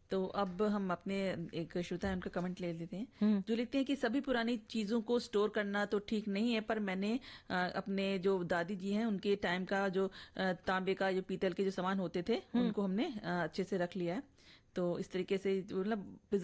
तो अब हम अपने एक श्रोता है उनका कमेंट ले लेते हैं, जो लिखते हैं कि सभी पुरानी चीजों को स्टोर करना तो ठीक नहीं है, पर मैंने अपने जो दादी जी हैं उनके टाइम का जो तांबे का जो पीतल के जो सामान होते थे उनको हमने अच्छे से रख लिया है। तो इस तरीके से मतलब